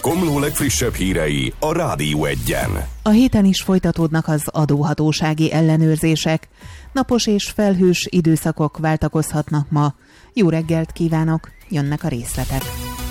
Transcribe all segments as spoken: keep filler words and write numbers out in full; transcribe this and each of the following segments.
Komló legfrissebb hírei a Rádió Egyen. A héten is folytatódnak az adóhatósági ellenőrzések. Napos és felhős időszakok váltakozhatnak ma. Jó reggelt kívánok, jönnek a részletek.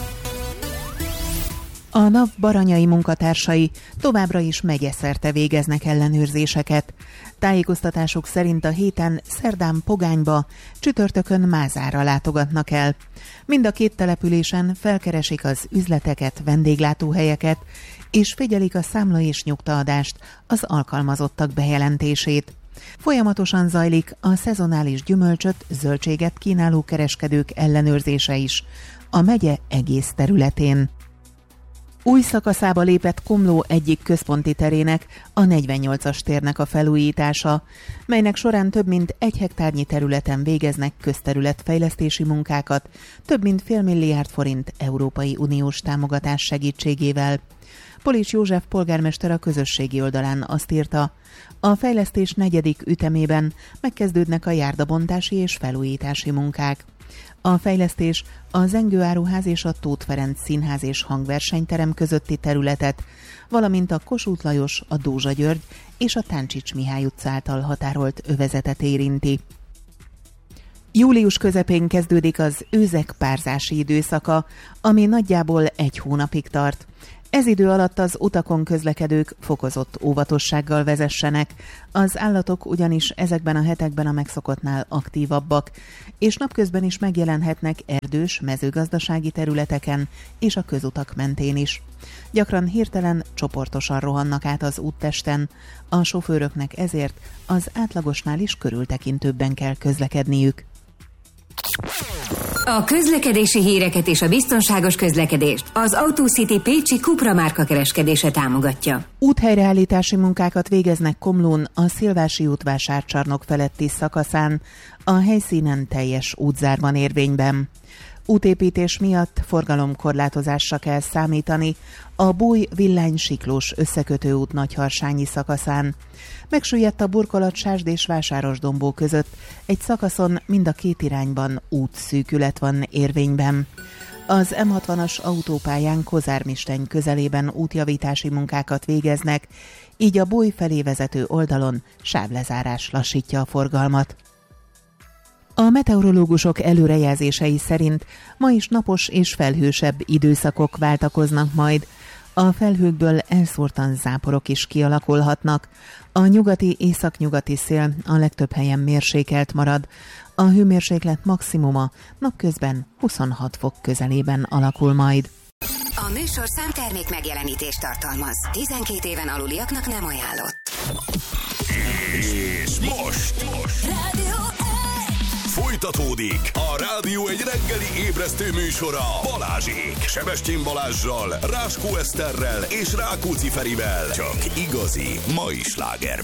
A NAV baranyai munkatársai továbbra is megyeszerte végeznek ellenőrzéseket. Tájékoztatások szerint a héten szerdán Pogányba, csütörtökön Mázára látogatnak el. Mind a két településen felkeresik az üzleteket, vendéglátóhelyeket, és figyelik a számla és nyugtaadást, az alkalmazottak bejelentését. Folyamatosan zajlik a szezonális gyümölcsöt, zöldséget kínáló kereskedők ellenőrzése is a megye egész területén. Új szakaszába lépett Komló egyik központi terének, a negyvennyolcas térnek a felújítása, melynek során több mint egy hektárnyi területen végeznek közterületfejlesztési munkákat, több mint fél milliárd forint Európai Uniós támogatás segítségével. Polics József polgármester a közösségi oldalán azt írta, a fejlesztés negyedik ütemében megkezdődnek a járdabontási és felújítási munkák. A fejlesztés a Zengő Áruház és a Tóth Ferenc Színház és Hangversenyterem közötti területet, valamint a Kossuth Lajos, a Dózsa György és a Táncsics Mihály utca által határolt övezetet érinti. Július közepén kezdődik az őzek párzási időszaka, ami nagyjából egy hónapig tart. Ez idő alatt az utakon közlekedők fokozott óvatossággal vezessenek, az állatok ugyanis ezekben a hetekben a megszokottnál aktívabbak, és napközben is megjelenhetnek erdős, mezőgazdasági területeken és a közutak mentén is. Gyakran hirtelen, csoportosan rohannak át az úttesten, a sofőröknek ezért az átlagosnál is körültekintőbben kell közlekedniük. A közlekedési híreket és a biztonságos közlekedést az Autocity Pécsi Cupra márka kereskedése támogatja. Úthelyreállítási munkákat végeznek Komlón a Szilvási út vásárcsarnok feletti szakaszán, a helyszínen teljes útzár van érvényben. Útépítés miatt forgalomkorlátozásra kell számítani a Búj-Villány-Siklós összekötőút Nagyharsányi szakaszán. Megsüllyedt a burkolat Sásd és Vásárosdombó között, egy szakaszon mind a két irányban útszűkület van érvényben. Az M hatvanas autópályán Kozármisteny közelében útjavítási munkákat végeznek, így a Búj felé vezető oldalon sávlezárás lassítja a forgalmat. A meteorológusok előrejelzései szerint ma is napos és felhősebb időszakok váltakoznak majd. A felhőkből elszórtan záporok is kialakulhatnak. A nyugati északnyugati szél a legtöbb helyen mérsékelt marad. A hőmérséklet maximuma napközben huszonhat fok közelében alakul majd. A műsor számtermék megjelenítést tartalmaz. tizenkét éven aluliaknak nem ajánlott. És most, most. Folytatódik a Rádió egy reggeli ébresztő műsora Balázsék, Sebestyén Balázssal, Ráskó Eszterrel és Rákóczi Ferivel. Csak igazi mai sláger